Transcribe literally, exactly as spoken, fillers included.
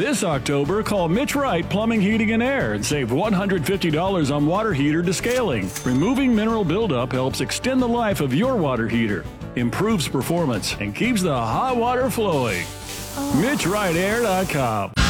This October, call Mitch Wright Plumbing, Heating, and Air and save one hundred fifty dollars on water heater descaling. Removing mineral buildup helps extend the life of your water heater, improves performance, and keeps the hot water flowing. Mitch Wright Air dot com